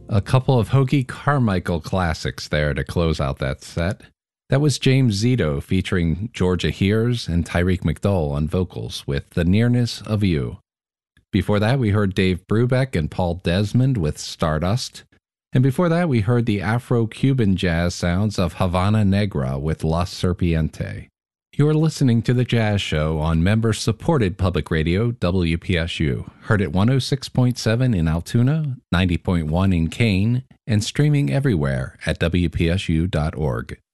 A couple of Hoagie Carmichael classics there to close out that set. That was James Zito featuring Georgia Hears and Tyreek McDowell on vocals with The Nearness of You. Before that, we heard Dave Brubeck and Paul Desmond with Stardust. And before that, we heard the Afro-Cuban jazz sounds of Havana Negra with La Serpiente. You're listening to The Jazz Show on member-supported public radio WPSU, heard at 106.7 in Altoona, 90.1 in Kane, and streaming everywhere at WPSU.org.